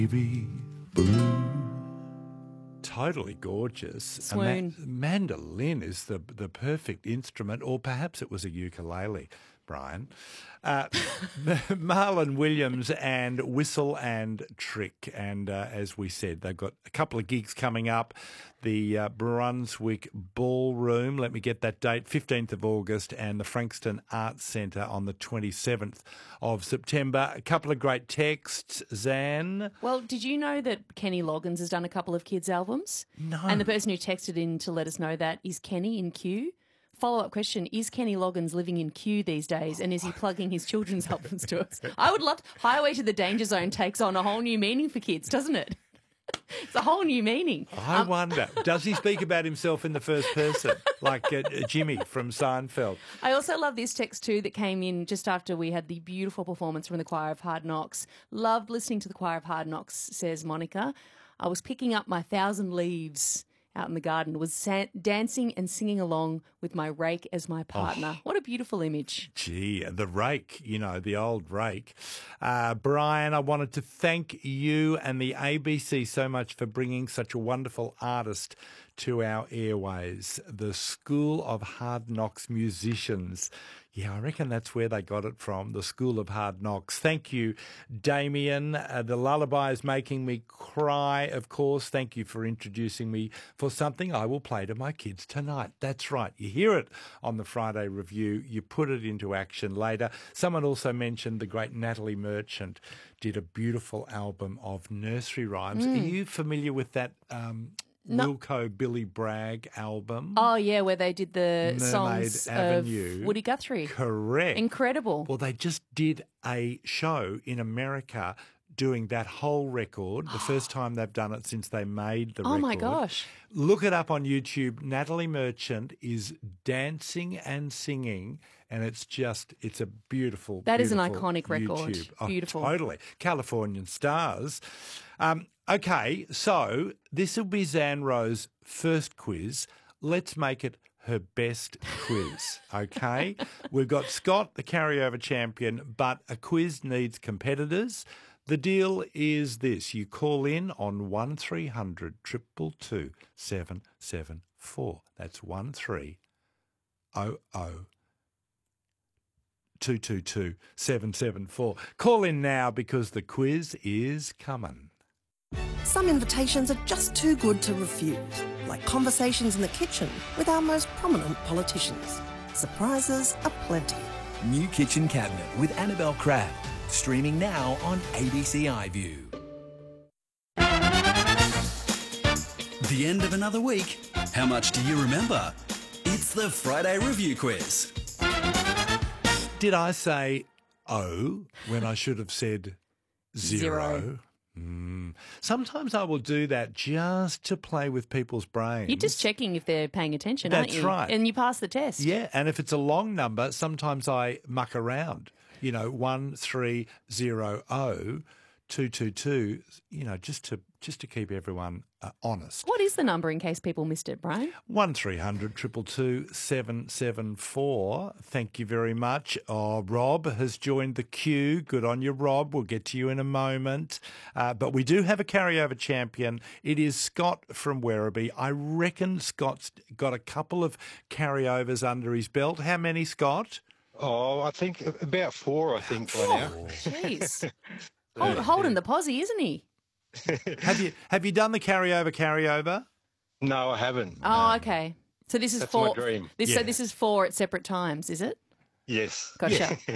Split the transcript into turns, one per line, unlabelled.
Navy blue. Totally gorgeous.
Swoon.
Mandolin is the perfect instrument, or perhaps it was a ukulele, Brian. Marlon Williams and Whistle and Trick. And as we said, they've got a couple of gigs coming up. The Brunswick Ballroom, let me get that date, 15th of August, and the Frankston Arts Centre on the 27th of September. A couple of great texts, Zan.
Well, did you know that Kenny Loggins has done a couple of kids' albums?
No.
And the person who texted in to let us know that is Kenny in Kew. Follow-up question, is Kenny Loggins living in Kew these days, and is he plugging his children's albums to us? I would love to. Highway to the Danger Zone takes on a whole new meaning for kids, doesn't it? It's a whole new meaning.
I wonder, does he speak about himself in the first person, like Jimmy from Seinfeld?
I also love this text too that came in just after we had the beautiful performance from the Choir of Hard Knocks. Loved listening to the Choir of Hard Knocks, says Monica. I was picking up my 1,000 leaves out in the garden, was dancing and singing along with my rake as my partner. What a beautiful image.
Gee, the rake, the old rake. Brian, I wanted to thank you and the ABC so much for bringing such a wonderful artist to our airways, the School of Hard Knocks musicians. Yeah, I reckon that's where they got it from, the School of Hard Knocks. Thank you, Damien. The lullaby is making me cry, of course. Thank you for introducing me for something I will play to my kids tonight. That's right. You hear it on the Friday Review. You put it into action later. Someone also mentioned the great Natalie Merchant did a beautiful album of nursery rhymes. Are you familiar with that Wilco Billy Bragg album?
Oh, yeah, where they did the
Mermaid
songs
Avenue.
of Woody Guthrie.
Correct.
Incredible.
Well, they just did a show in America doing that whole record, the first time they've done it since they made the record.
Oh, my gosh.
Look it up on YouTube. Natalie Merchant is dancing and singing, and it's a beautiful,
That is an
beautiful
iconic record.
YouTube. Oh,
Beautiful.
Totally. Californian Stars. Okay, so this will be Zan Rowe's first quiz. Let's make it her best quiz, okay? We've got Scott, the carryover champion, but a quiz needs competitors. The deal is this. You call in on 1300 222 774. That's 1300 222 774. Call in now because the quiz is coming.
Some invitations are just too good to refuse, like conversations in the kitchen with our most prominent politicians. Surprises aplenty.
New Kitchen Cabinet with Annabelle Crabb. Streaming now on ABC iView.
The end of another week. How much do you remember? It's the Friday Review Quiz.
Did I say O when I should have said zero? Sometimes I will do that just to play with people's brains.
You're just checking if they're paying attention, aren't you?
That's right.
And you pass the test.
Yeah, and if it's a long number, sometimes I muck around. 1300 222. Just to keep everyone honest.
What is the number in case people missed it, Brian?
1300 222 774. Thank you very much. Oh, Rob has joined the queue. Good on you, Rob. We'll get to you in a moment. But we do have a carryover champion. It is Scott from Werribee. I reckon Scott's got a couple of carryovers under his belt. How many, Scott?
Oh, I think about 4, by now.
Jeez. Holding the posse, isn't he?
Have you done the carryover?
No, I haven't.
Oh, okay. So this is
That's
4.
my dream.
So this is 4 at separate times, is it?
Yes.
Gotcha.